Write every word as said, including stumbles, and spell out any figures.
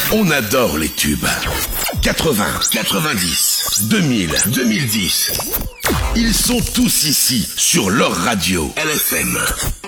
On adore les tubes. quatre-vingts, quatre-vingt-dix, deux mille, deux mille dix. Ils sont tous ici sur leur radio L F M.